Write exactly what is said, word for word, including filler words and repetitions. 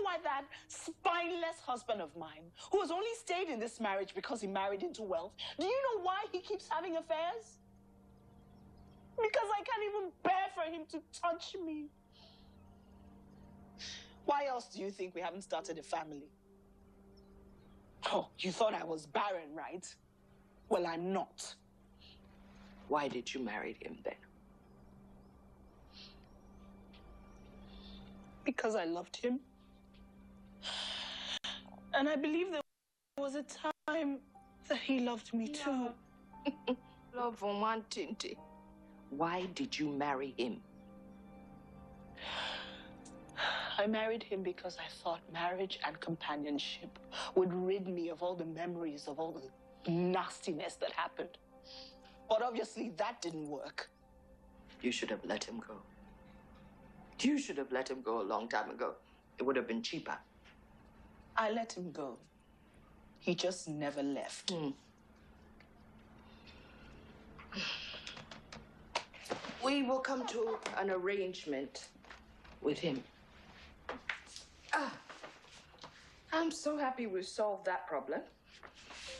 why that spineless husband of mine, who has only stayed in this marriage because he married into wealth, do you know why he keeps having affairs? Because I can't even bear for him to touch me. Why else do you think we haven't started a family? Oh, you thought I was barren, right? Well, I'm not. Why did you marry him then? Because I loved him. And I believe there was a time that he loved me too. Love for one Tinty. Why did you marry him? I married him because I thought marriage and companionship would rid me of all the memories of all the nastiness that happened. But obviously that didn't work. You should have let him go. You should have let him go a long time ago. It would have been cheaper. I let him go. He just never left. Hmm. We will come to an arrangement with him. Ah, I'm so happy we solved that problem.